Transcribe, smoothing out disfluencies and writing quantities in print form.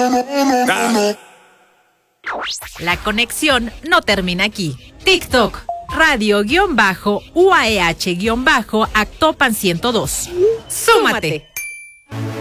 La conexión no termina aquí. TikTok, radio-UAEH-Actopan 102. ¡Súmate!